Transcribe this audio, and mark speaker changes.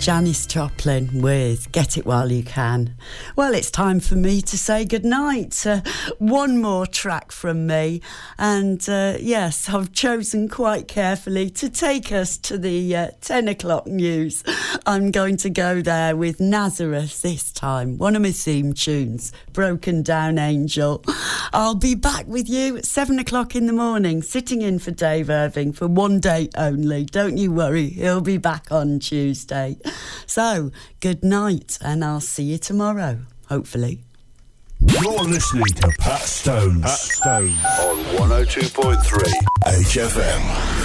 Speaker 1: Janis Joplin with Get It While You Can. Well, it's time for me to say goodnight. One more track from me. And yes, I've chosen quite carefully to take us to the 10 o'clock news. I'm going to go there with Nazareth this time. One of my theme tunes, Broken Down Angel. I'll be back with you at 7 o'clock in the morning, sitting in for Dave Irving for one day only. Don't you worry, he'll be back on Tuesday. So, good night, and I'll see you tomorrow, hopefully.
Speaker 2: You're listening to Pat Stones. On 102.3 HFM.